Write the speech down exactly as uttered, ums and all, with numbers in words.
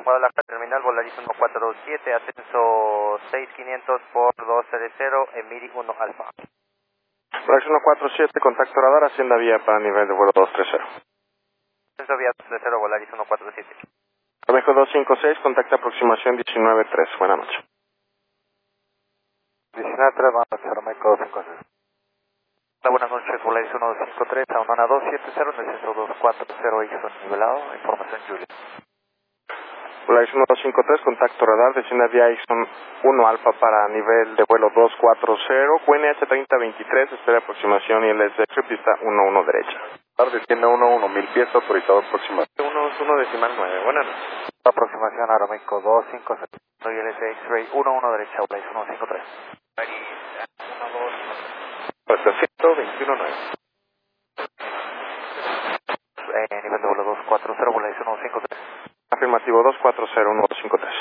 Guadalajara, terminal Volaris uno cuatro siete, ascenso seis quinientos por dos cero, Emiri uno Alfa. Volaris uno cuatro siete, contacto radar, hacienda vía para nivel de vuelo dos tres cero. Ascenso vía dos tres cero, Volaris uno cuatro siete. Abajo dos cinco seis, contacto aproximación diecinueve tres, buenas noches. diecinueve tres, buenas noches, Aeroméxico dos cinco seis. Hola, buenas noches, Volaris uno cinco tres, a Unana dos siete cero, descenso dos cuatro cero, Ixon nivelado, información Julia. Volaris uno dos cinco tres, contacto radar, descienda vía Ixon uno Alfa para nivel de vuelo dos cuatro cero, Q N H treinta veintitrés, espera aproximación I L S de pista uno uno derecha. Descienda uno uno, mil pies, autorizado aproximación. uno uno decimal nueve, buenas noches. Aproximación Aeroméxico dos cinco seis. Soy I L S X-Ray uno uno derecha, Volaris uno cinco tres. Ciento veintiuno nueve. Eh, nivel de vuelo dos cuatro cero, Volaris uno cinco tres. Afirmativo dos cuatro cero uno dos cinco tres.